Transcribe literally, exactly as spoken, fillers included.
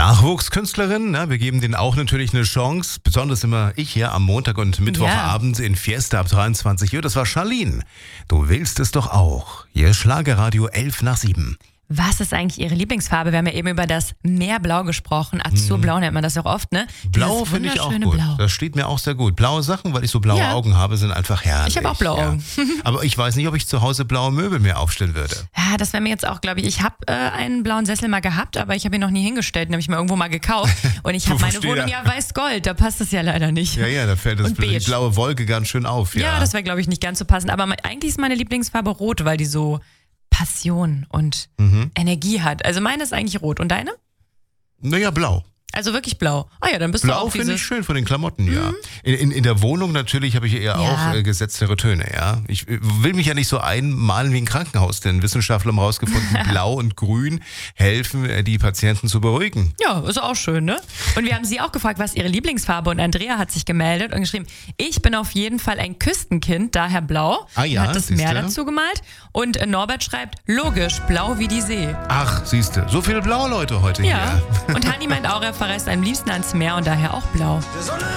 Nachwuchskünstlerin, ne? Wir geben denen auch natürlich eine Chance. Besonders immer ich hier am Montag und Mittwochabend ja. in Fiesta ab dreiundzwanzig Uhr. Das war Charlene. Du willst es doch auch. Hier Schlagerradio elf nach sieben. Was ist eigentlich Ihre Lieblingsfarbe? Wir haben ja eben über das Meerblau gesprochen. Azurblau nennt man das auch oft, ne? Blau finde ich auch gut. Blau. Das steht mir auch sehr gut. Blaue Sachen, weil ich so blaue ja. Augen habe, sind einfach herrlich. Ich habe auch blaue ja. Augen. Aber ich weiß nicht, ob ich zu Hause blaue Möbel mir aufstellen würde. Ja, das wäre mir jetzt auch, glaube ich. Ich habe äh, einen blauen Sessel mal gehabt, aber ich habe ihn noch nie hingestellt. Den habe ich mal irgendwo mal gekauft. Und ich habe meine Wohnung ja weiß-gold. Da passt es ja leider nicht. Ja, ja, da fällt das die blaue Wolke ganz schön auf. Ja, ja das wäre, glaube ich, nicht ganz so passend. Aber eigentlich ist meine Lieblingsfarbe rot, weil die so Passion und mhm. Energie hat. Also meine ist eigentlich rot. Und deine? Naja, blau. Also wirklich blau. Ah ja, dann bist blau du auch Blau finde ich schön von den Klamotten, ja. Mhm. In, in, in der Wohnung natürlich habe ich eher ja. auch äh, gesetztere Töne, ja. Ich äh, will mich ja nicht so einmalen wie ein Krankenhaus, denn Wissenschaftler haben herausgefunden, blau und grün helfen, äh, die Patienten zu beruhigen. Ja, ist auch schön, ne? Und wir haben sie auch gefragt, was ihre Lieblingsfarbe, und Andrea hat sich gemeldet und geschrieben, ich bin auf jeden Fall ein Küstenkind, daher blau. Ah ja, hat das siehste? Meer dazu gemalt. Und äh, Norbert schreibt, logisch, blau wie die See. Ach, siehste, so viele blaue Leute heute ja. hier. Und Hanni meint auch, er verreist am liebsten ans Meer und daher auch blau.